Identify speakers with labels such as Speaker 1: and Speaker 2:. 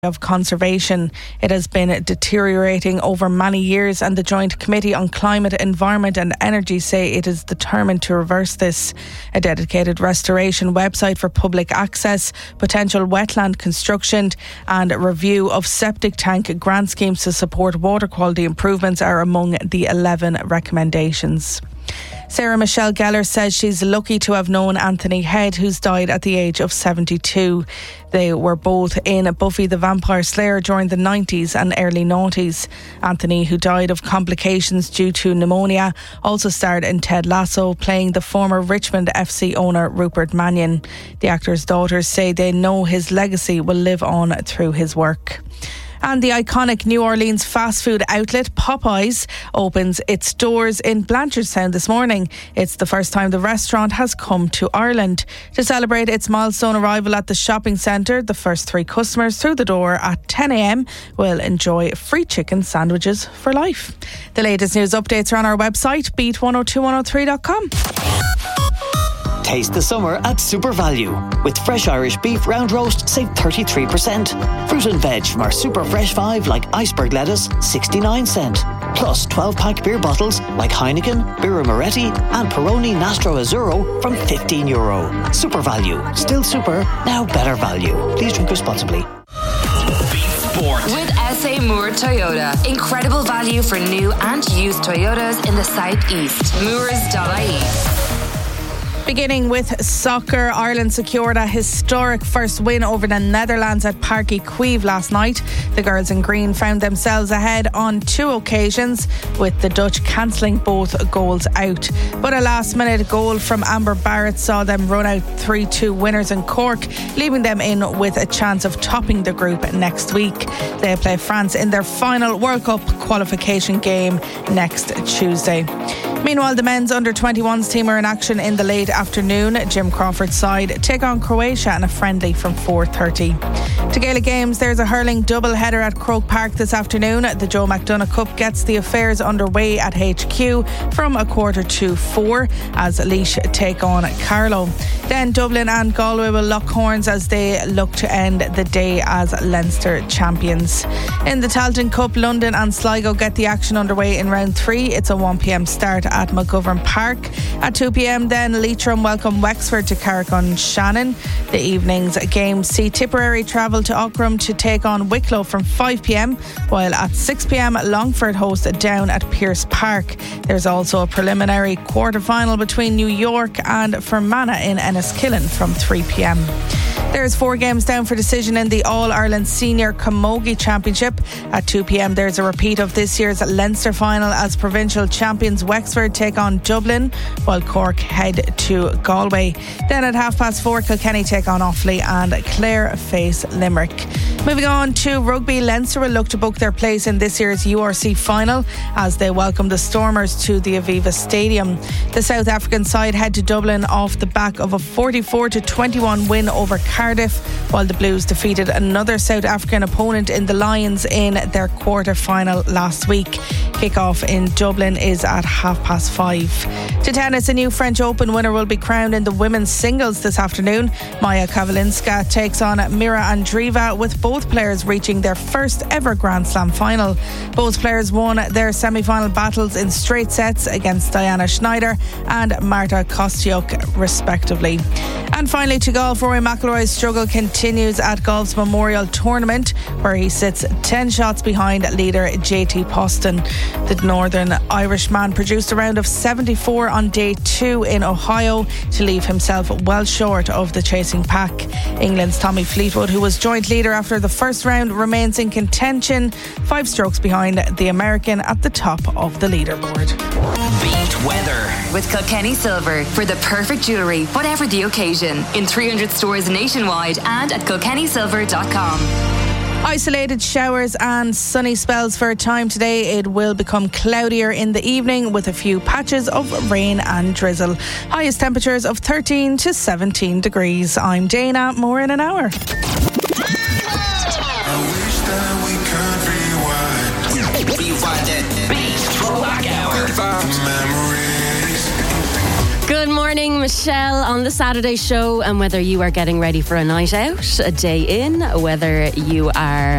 Speaker 1: of conservation. It has been deteriorating over many years, and the Joint Committee on Climate, Environment and Energy say it is determined to reverse this. A dedicated restoration website for public access, potential wetland construction and review of septic tank grant schemes to support water quality improvements are among the 11 recommendations. Sarah Michelle Gellar says she's lucky to have known Anthony Head, who's died at the age of 72. They were both in Buffy the Vampire Slayer during the 90s and early noughties. Anthony, who died of complications due to pneumonia, also starred in Ted Lasso, playing the former Richmond FC owner Rupert Mannion. The actor's daughters say they know his legacy will live on through his work. And the iconic New Orleans fast food outlet Popeyes opens its doors in Blanchardstown this morning. It's the first time the restaurant has come to Ireland. To celebrate its milestone arrival at the shopping centre, the first 3 customers through the door at 10 a.m. will enjoy free chicken sandwiches for life. The latest news updates are on our website, beat102103.com.
Speaker 2: Taste the summer at Super Value. With fresh Irish beef round roast, save 33%. Fruit and veg from our Super Fresh 5 like iceberg lettuce, 69 cent. Plus 12-pack beer bottles like Heineken, Birra Moretti and Peroni Nastro Azzurro from €15. Super Value. Still super, now better value. Please drink responsibly.
Speaker 3: Sport. With SA Moore Toyota. Incredible value for new and used Toyotas in the southeast. Moores.ie.
Speaker 1: Beginning with soccer, Ireland secured a historic first win over the Netherlands at Parque Cueve last night. The girls in green found themselves ahead on 2 occasions, with the Dutch cancelling both goals out. But a last-minute goal from Amber Barrett saw them run out 3-2 winners in Cork, leaving them in with a chance of topping the group next week. They play France in their final World Cup qualification game next Tuesday. Meanwhile, the men's under-21s team are in action in the late afternoon. Jim Crawford's side take on Croatia in a friendly from 4:30. To Gaelic Games, there's a hurling double header at Croke Park this afternoon. The Joe McDonagh Cup gets the affairs underway at HQ from 3:45 as Laois take on Carlow. Then Dublin and Galway will lock horns as they look to end the day as Leinster champions. In the Tailteann Cup, London and Sligo get the action underway in round 3. It's a 1 p.m. start at McGovern Park. At 2 p.m. then Leitrim welcome Wexford to Carrick-on-Shannon. The evening's games see Tipperary travel to Aughrim to take on Wicklow from 5 p.m, while at 6 p.m. Longford host Down at Pearse Park. There's also a preliminary quarter-final between New York and Fermanagh in Enniskillen from 3 p.m. There's 4 games down for decision in the All-Ireland Senior Camogie Championship. At 2 p.m. there's a repeat of this year's Leinster final as provincial champions Wexford take on Dublin, while Cork head to Galway. Then at 4:30 Kilkenny take on Offaly and Clare face Limerick. Moving on to rugby, Leinster will look to book their place in this year's URC final as they welcome the Stormers to the Aviva Stadium. The South African side head to Dublin off the back of a 44-21 win over Cardiff, while the Blues defeated another South African opponent in the Lions in their quarter-final last week. Kick-off in Dublin is at 5:30. To tennis, a new French Open winner will be crowned in the women's singles this afternoon. Maja Kawalinska takes on Mira Andreeva, with both players reaching their first ever Grand Slam final. Both players won their semi-final battles in straight sets against Diana Schneider and Marta Kostyuk respectively. And finally to golf, Rory McIlroy's struggle continues at golf's Memorial Tournament, where he sits 10 shots behind leader JT Poston. The Northern Irishman produced a round of 74 on day 2 in Ohio to leave himself well short of the chasing pack. England's Tommy Fleetwood, who was joint leader after the first round, remains in contention, 5 strokes behind the American at the top of the leaderboard.
Speaker 3: Beat weather with Kilkenny Silver for the perfect jewellery, whatever the occasion, in 300 stores nationwide and at kilkennysilver.com.
Speaker 1: Isolated showers and sunny spells for a time today. It will become cloudier in the evening with a few patches of rain and drizzle. Highest temperatures of 13 to 17 degrees. I'm Dana. More in an hour.
Speaker 4: Good morning, Michelle on the Saturday show. And whether you are getting ready for a night out, a day in, whether you are